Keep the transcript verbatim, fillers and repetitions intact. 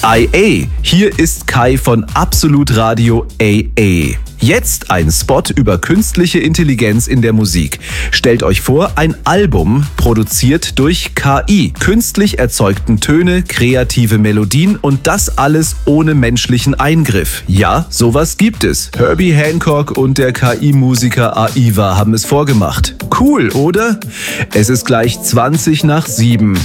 I A, hier ist Kai von Absolut Radio A A. Jetzt ein Spot über künstliche Intelligenz in der Musik. Stellt euch vor, ein Album produziert durch K I. Künstlich erzeugten Töne, kreative Melodien und das alles ohne menschlichen Eingriff. Ja, sowas gibt es. Herbie Hancock und der K I-Musiker Aiva haben es vorgemacht. Cool, oder? Es ist gleich zwanzig nach sieben.